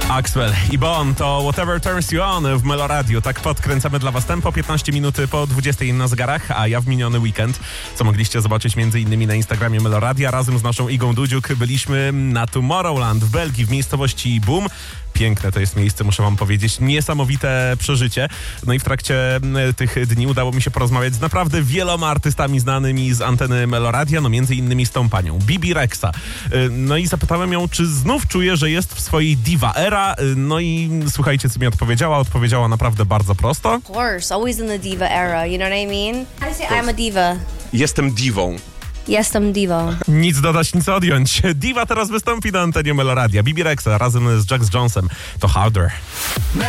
Axwell i Bon to Whatever Turns You On w Meloradiu. Tak podkręcamy dla was tempo, 15 minut po 20 na zegarach, a ja w miniony weekend, co mogliście zobaczyć m.in. na Instagramie Meloradia, razem z naszą Igą Dudziuk byliśmy na Tomorrowland w Belgii, w miejscowości Boom. Piękne to jest miejsce, muszę wam powiedzieć. Niesamowite przeżycie. No i w trakcie tych dni udało mi się porozmawiać z naprawdę wieloma artystami znanymi z anteny Meloradia, no między innymi z tą panią, Bibi Rexa. No i zapytałem ją, czy znów czuje, że jest w swojej diva era. No i słuchajcie, co mi odpowiedziała. Odpowiedziała naprawdę bardzo prosto. Of course, always in the diva era, you know what I mean? I say I'm a diva. Jestem diwą. Jestem diva. Nic dodać, nic odjąć. Diva teraz wystąpi na antenie Meloradia. Bibi Rexa razem z Jax Jonesem. To Harder.